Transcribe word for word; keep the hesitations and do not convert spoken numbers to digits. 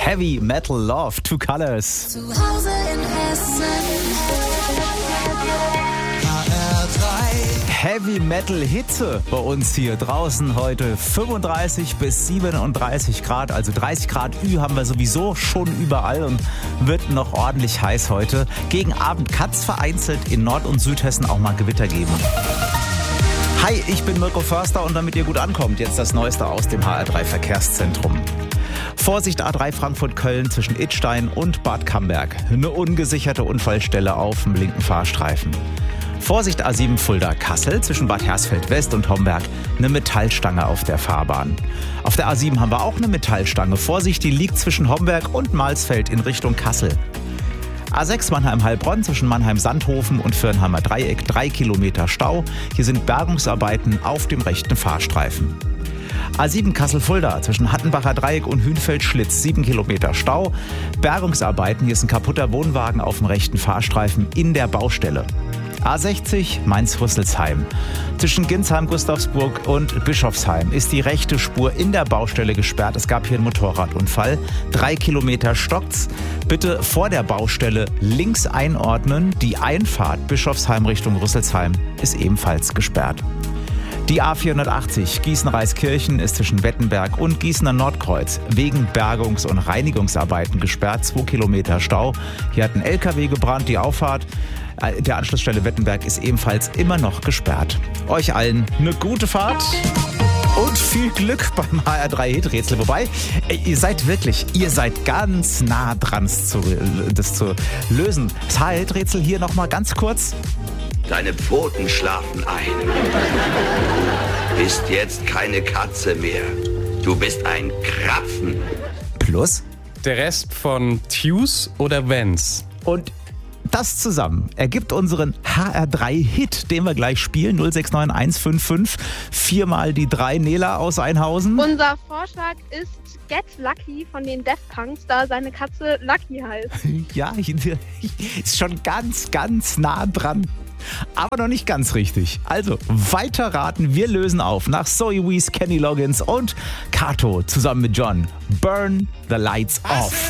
Heavy Metal Love, Two Colors. Zu Hause in Hessen. Heavy Metal Hitze bei uns hier draußen heute. fünfunddreißig bis siebenunddreißig Grad, also dreißig Grad Ü haben wir sowieso schon überall und wird noch ordentlich heiß heute. Gegen Abend kann es vereinzelt in Nord- und Südhessen auch mal Gewitter geben. Hi, ich bin Mirko Förster und damit ihr gut ankommt, jetzt das Neueste aus dem H R drei Verkehrszentrum. Vorsicht A drei Frankfurt-Köln zwischen Idstein und Bad Camberg. Eine ungesicherte Unfallstelle auf dem linken Fahrstreifen. Vorsicht A sieben Fulda-Kassel zwischen Bad Hersfeld-West und Homberg. Eine Metallstange auf der Fahrbahn. Auf der A sieben haben wir auch eine Metallstange. Vorsicht, die liegt zwischen Homberg und Malsfeld in Richtung Kassel. A sechs Mannheim-Heilbronn zwischen Mannheim-Sandhofen und Fürnheimer Dreieck. Drei Kilometer Stau. Hier sind Bergungsarbeiten auf dem rechten Fahrstreifen. A sieben Kassel-Fulda zwischen Hattenbacher Dreieck und Hünfeld-Schlitz. Sieben Kilometer Stau. Bergungsarbeiten. Hier ist ein kaputter Wohnwagen auf dem rechten Fahrstreifen in der Baustelle. A sechzig Mainz-Rüsselsheim. Zwischen Ginsheim-Gustavsburg und Bischofsheim ist die rechte Spur in der Baustelle gesperrt. Es gab hier einen Motorradunfall. Drei Kilometer stockt's. Bitte vor der Baustelle links einordnen. Die Einfahrt Bischofsheim Richtung Rüsselsheim ist ebenfalls gesperrt. Die A vierhundertachtzig Gießen-Reiskirchen ist zwischen Wettenberg und Gießener Nordkreuz wegen Bergungs- und Reinigungsarbeiten gesperrt. Zwei Kilometer Stau. Hier hat ein L K W gebrannt, die Auffahrt der Anschlussstelle Wettenberg ist ebenfalls immer noch gesperrt. Euch allen eine gute Fahrt und viel Glück beim H R drei Hiträtsel. Wobei, ihr seid wirklich, ihr seid ganz nah dran, das zu, das zu lösen. Das H R Hiträtsel hier nochmal ganz kurz. Deine Pfoten schlafen ein. Du bist jetzt keine Katze mehr. Du bist ein Krapfen. Plus? Der Rest von Tues oder Vans. Und das zusammen ergibt unseren H R drei Hit, den wir gleich spielen. null sechs neun eins fünf fünf. Viermal die drei. Nela aus Einhausen. Unser Vorschlag ist Get Lucky von den Daft Punks, da seine Katze Lucky heißt. Ja, ist schon ganz, ganz nah dran. Aber noch nicht ganz richtig. Also, weiter raten. Wir lösen auf nach Zoe Wees, Kenny Loggins und Kato zusammen mit John. Burn the Lights Off.